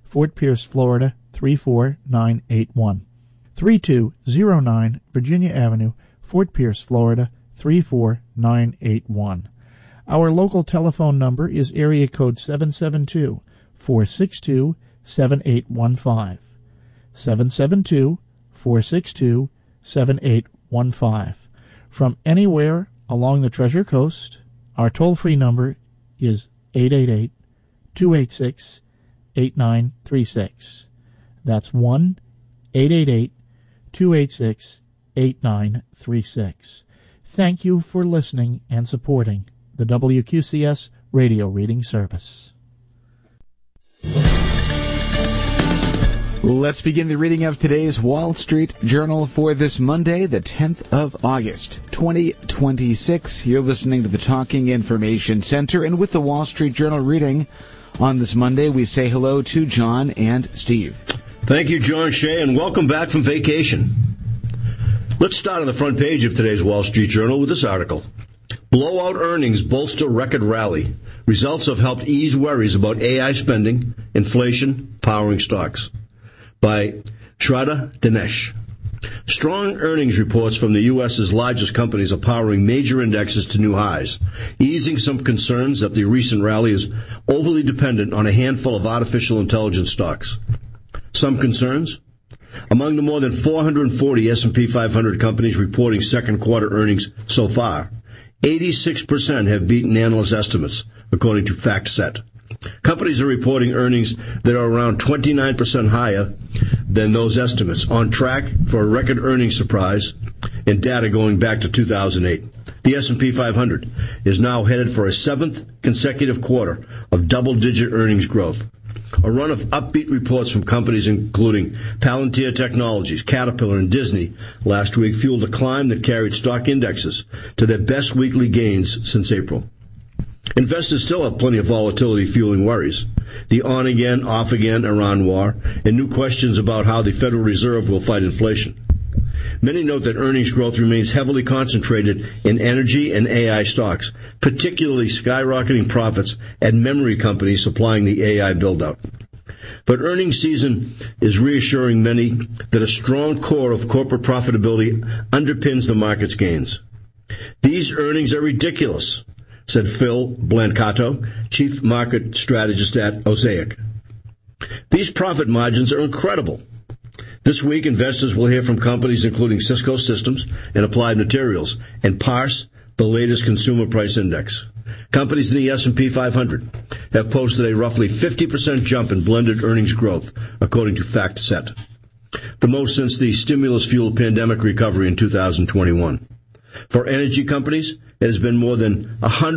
Fort Pierce, Florida 34981. 3209 Virginia Avenue, Fort Pierce, Florida 34981. Our local telephone number is area code 772-462-7815. 772-462-7815. From anywhere along the Treasure Coast, our toll-free number is 888-286-8936. That's 1-888-286-8936. Thank you for listening and supporting the WQCS radio reading service. Let's begin the reading of today's Wall Street Journal for this Monday, the 10th of August, 2026. You're listening to the Talking Information Center, and with the Wall Street Journal reading on this Monday, we say hello to John and Steve. Thank you, John Shea, and welcome back from vacation. Let's start on the front page of today's Wall Street Journal with this article. Blowout earnings bolster record rally. Results have helped ease worries about AI spending, inflation, powering stocks. By Shraddha Dinesh. Strong earnings reports from the U.S.'s largest companies are powering major indexes to new highs, easing some concerns that the recent rally is overly dependent on a handful of artificial intelligence stocks. Some concerns? Among the more than 440 S&P 500 companies reporting second quarter earnings so far, 86% have beaten analyst estimates, according to FactSet. Companies are reporting earnings that are around 29% higher than those estimates, on track for a record earnings surprise in data going back to 2008. The S&P 500 is now headed for a seventh consecutive quarter of double-digit earnings growth. A run of upbeat reports from companies including Palantir Technologies, Caterpillar, and Disney last week fueled a climb that carried stock indexes to their best weekly gains since April. Investors still have plenty of volatility fueling worries. The on-again, off-again Iran war, and new questions about how the Federal Reserve will fight inflation. Many note that earnings growth remains heavily concentrated in energy and AI stocks, particularly skyrocketing profits at memory companies supplying the AI build-out. But earnings season is reassuring many that a strong core of corporate profitability underpins the market's gains. These earnings are ridiculous, said Phil Blancato, chief market strategist at Osaic. These profit margins are incredible. This week, investors will hear from companies including Cisco Systems and Applied Materials and parse the latest consumer price index. Companies in the S&P 500 have posted a roughly 50% jump in blended earnings growth, according to FactSet, the most since the stimulus-fueled pandemic recovery in 2021. For energy companies, it has been more than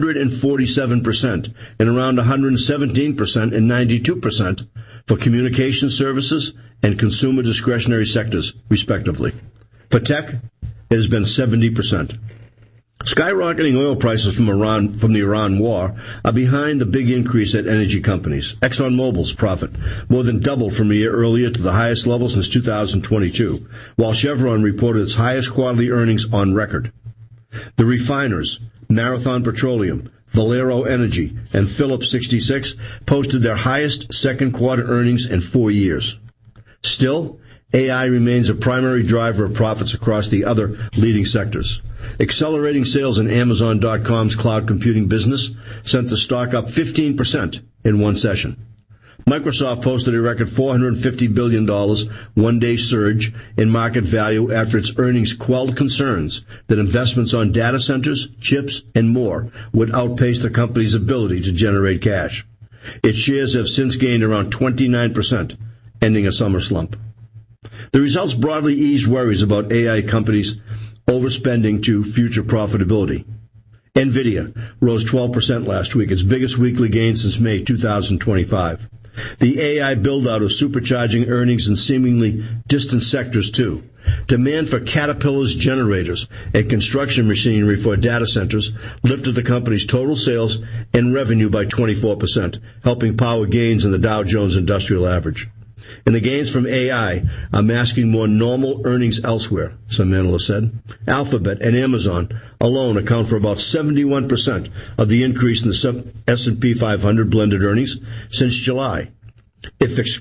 147% and around 117% and 92% for communication services and consumer discretionary sectors, respectively. For tech, it has been 70%. Skyrocketing oil prices from the Iran war are behind the big increase at energy companies. ExxonMobil's profit more than doubled from a year earlier to the highest level since 2022, while Chevron reported its highest quarterly earnings on record. The refiners, Marathon Petroleum, Valero Energy, and Phillips 66 posted their highest second quarter earnings in 4 years. Still, AI remains a primary driver of profits across the other leading sectors. Accelerating sales in Amazon.com's cloud computing business sent the stock up 15% in one session. Microsoft posted a record $450 billion one-day surge in market value after its earnings quelled concerns that investments on data centers, chips, and more would outpace the company's ability to generate cash. Its shares have since gained around 29%, ending a summer slump. The results broadly eased worries about AI companies overspending to future profitability. NVIDIA rose 12% last week, its biggest weekly gain since May 2025. The AI build-out of supercharging earnings in seemingly distant sectors, too. Demand for Caterpillar's generators and construction machinery for data centers lifted the company's total sales and revenue by 24%, helping power gains in the Dow Jones Industrial Average. And the gains from AI are masking more normal earnings elsewhere, some analysts said. Alphabet and Amazon alone account for about 71% of the increase in the S&P 500 blended earnings since July. If